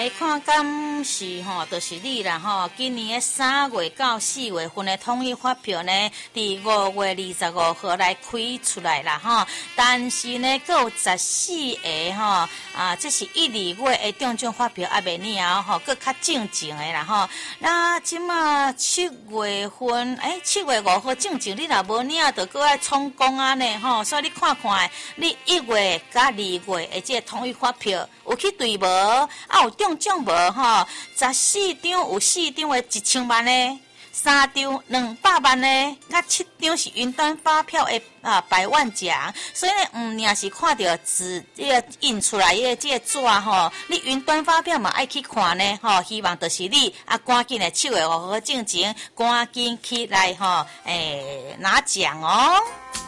看敢是吼，就是你啦吼。今年的3月到4月份的统一发票呢，伫5月25号来开出来啦吼。但是呢，阁有14个吼这是1、2月的中奖发票还未了吼，阁较正经的啦吼。那即马7月份，7月5号正经，你若无领，就阁爱充公啊呢吼。所以你看看，你1月甲2月的这个统一发票有去对无？有中奖无吼？14张有4张的1000万呢，3张200万呢，甲7张是云端发票的100万奖。所以呢，若是看到纸这个印出来的这个纸吼，你云端发票嘛爱去看呢吼。希望就是你赶紧的7月5号进前，赶紧起来吼，拿奖哦。